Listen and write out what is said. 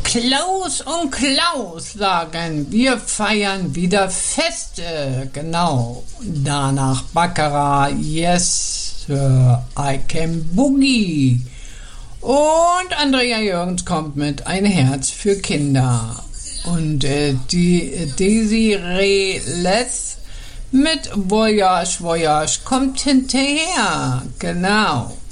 Klaus und Klaus sagen, wir feiern wieder Feste. Genau. Danach Baccarat, Yes, Sir, I Can Boogie. Und Andrea Jürgens kommt mit Ein Herz für Kinder. Und die Desiree Les mit Voyage, Voyage kommt hinterher. Genau.